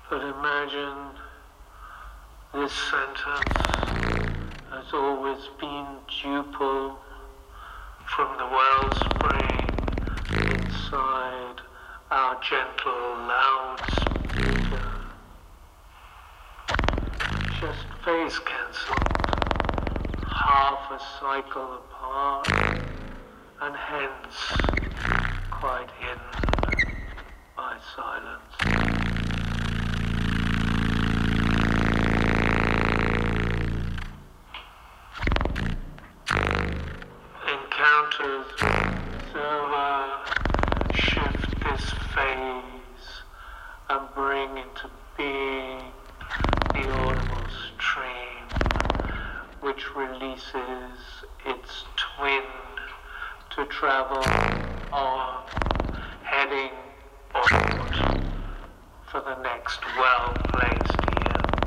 But imagine this sentence has always been duple from the wellspring inside our gentle loudspeaker. Just phase cancelled, half a cycle apart, and hence quite hidden by silence. Encounters observer shift this phase and bring into being the audible stream which releases its twin to travel on, heading onward for the next well-placed